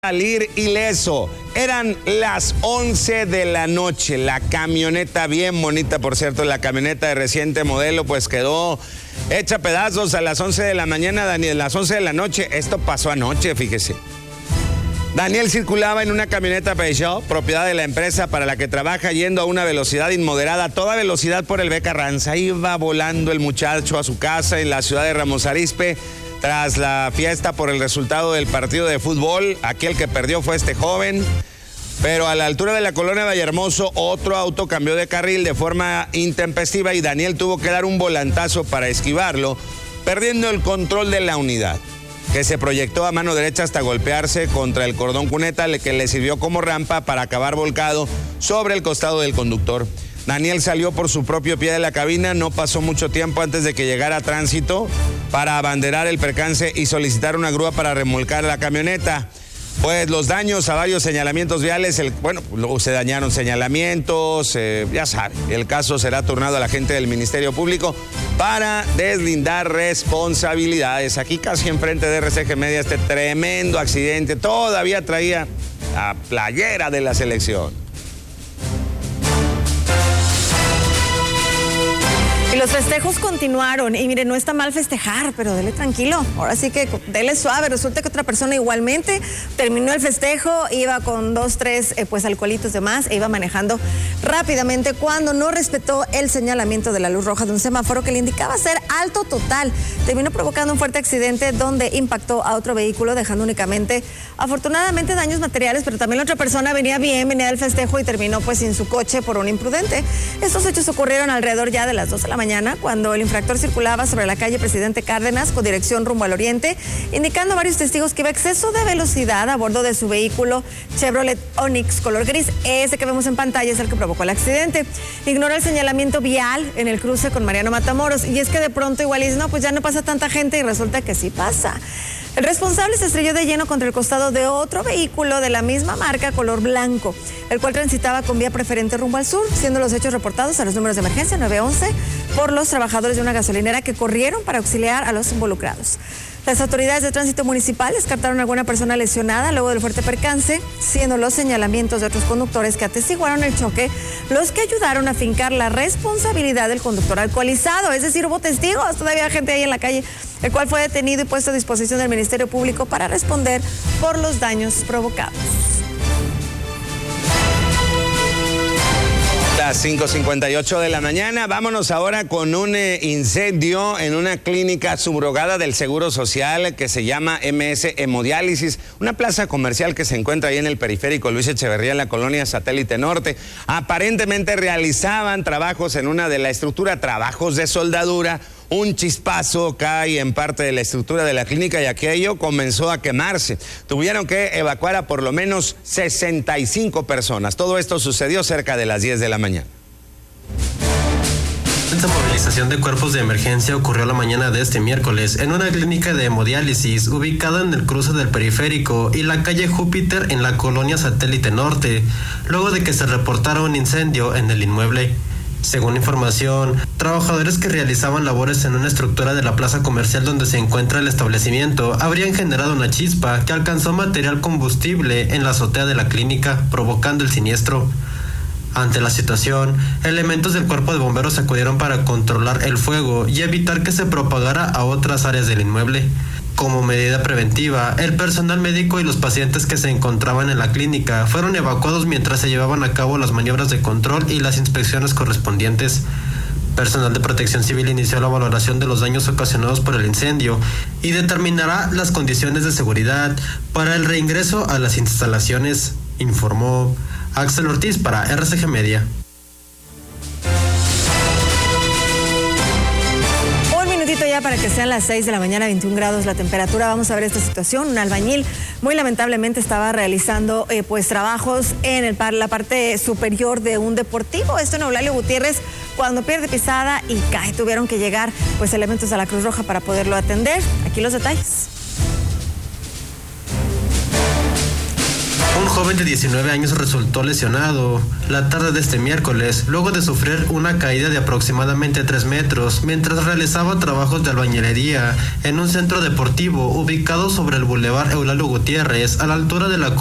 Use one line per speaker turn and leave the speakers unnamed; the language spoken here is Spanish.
Salir ileso. Eran las 11 de la noche. La camioneta, bien bonita, por cierto, la camioneta de reciente modelo, pues quedó hecha pedazos a las 11 de la mañana, Daniel, las 11 de la noche. Esto pasó anoche, fíjese. Daniel circulaba en una camioneta Peugeot, propiedad de la empresa para la que trabaja, yendo a una velocidad inmoderada, a toda velocidad por el B. Carranza. Iba volando el muchacho a su casa en la ciudad de Ramos Arizpe, tras la fiesta por el resultado del partido de fútbol. Aquel que perdió fue este joven, pero a la altura de la colonia Vallehermoso, otro auto cambió de carril de forma intempestiva y Daniel tuvo que dar un volantazo para esquivarlo, perdiendo el control de la unidad, que se proyectó a mano derecha hasta golpearse contra el cordón cuneta, que le sirvió como rampa para acabar volcado sobre el costado del conductor. Daniel salió por su propio pie de la cabina. No pasó mucho tiempo antes de que llegara Tránsito para abanderar el percance y solicitar una grúa para remolcar la camioneta. Pues los daños a varios señalamientos viales, se dañaron señalamientos, ya sabe, el caso será turnado a la gente del Ministerio Público para deslindar responsabilidades. Aquí casi enfrente de RCG Media, este tremendo accidente, todavía traía la playera de la selección.
Y los festejos continuaron, y mire, no está mal festejar, pero dele tranquilo, ahora sí que dele suave. Resulta que otra persona igualmente terminó el festejo, iba con 2, 3 alcoholitos de más, e iba manejando rápidamente cuando no respetó el señalamiento de la luz roja de un semáforo que le indicaba ser alto total. Terminó provocando un fuerte accidente donde impactó a otro vehículo, dejando únicamente, afortunadamente, daños materiales, pero también la otra persona venía del festejo y terminó pues sin su coche por un imprudente. Estos hechos ocurrieron alrededor ya de las 2 de la mañana, cuando el infractor circulaba sobre la calle Presidente Cárdenas con dirección rumbo al oriente, indicando a varios testigos que iba a exceso de velocidad a bordo de su vehículo Chevrolet Onix color gris. Ese que vemos en pantalla es el que provocó el accidente. Ignora el señalamiento vial en el cruce con Mariano Matamoros, y es que de pronto igual dice, no, pues ya no pasa tanta gente, y resulta que sí pasa. El responsable se estrelló de lleno contra el costado de otro vehículo de la misma marca, color blanco, el cual transitaba con vía preferente rumbo al sur, siendo los hechos reportados a los números de emergencia 911 por los trabajadores de una gasolinera que corrieron para auxiliar a los involucrados. Las autoridades de tránsito municipal descartaron a alguna persona lesionada luego del fuerte percance, siendo los señalamientos de otros conductores que atestiguaron el choque los que ayudaron a fincar la responsabilidad del conductor alcoholizado. Es decir, hubo testigos, todavía hay gente ahí en la calle, el cual fue detenido y puesto a disposición del Ministerio Público para responder por los daños provocados.
Las 5:58 de la mañana. Vámonos ahora con un incendio en una clínica subrogada del Seguro Social que se llama MS Hemodiálisis, una plaza comercial que se encuentra ahí en el periférico Luis Echeverría, en la colonia Satélite Norte. Aparentemente realizaban trabajos en una de la estructura, trabajos de soldadura. Un chispazo cae en parte de la estructura de la clínica y aquello comenzó a quemarse. Tuvieron que evacuar a por lo menos 65 personas. Todo esto sucedió cerca de las 10 de la mañana.
Esta movilización de cuerpos de emergencia ocurrió la mañana de este miércoles en una clínica de hemodiálisis ubicada en el cruce del periférico y la calle Júpiter en la colonia Satélite Norte, luego de que se reportara un incendio en el inmueble. Según información, trabajadores que realizaban labores en una estructura de la plaza comercial donde se encuentra el establecimiento habrían generado una chispa que alcanzó material combustible en la azotea de la clínica, provocando el siniestro. Ante la situación, elementos del cuerpo de bomberos acudieron para controlar el fuego y evitar que se propagara a otras áreas del inmueble. Como medida preventiva, el personal médico y los pacientes que se encontraban en la clínica fueron evacuados mientras se llevaban a cabo las maniobras de control y las inspecciones correspondientes. Personal de Protección Civil inició la valoración de los daños ocasionados por el incendio y determinará las condiciones de seguridad para el reingreso a las instalaciones, informó Axel Ortiz para RCG Media.
Ya para que sean las 6 de la mañana, 21 grados la temperatura. Vamos a ver esta situación. Un albañil muy lamentablemente estaba realizando trabajos en la parte superior de un deportivo. Esto en Eulalio Gutiérrez, cuando pierde pisada y cae. Tuvieron que llegar elementos a la Cruz Roja para poderlo atender. Aquí los detalles.
Un joven de 19 años resultó lesionado la tarde de este miércoles, luego de sufrir una caída de aproximadamente 3 metros, mientras realizaba trabajos de albañilería en un centro deportivo ubicado sobre el Boulevard Eulalio Gutiérrez, a la altura de la